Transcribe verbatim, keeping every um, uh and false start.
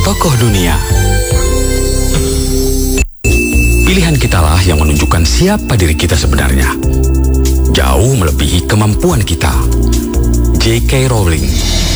tokoh dunia. Pilihan kitalah yang menunjukkan siapa diri kita sebenarnya. Jauh melebihi kemampuan kita. J K Rowling.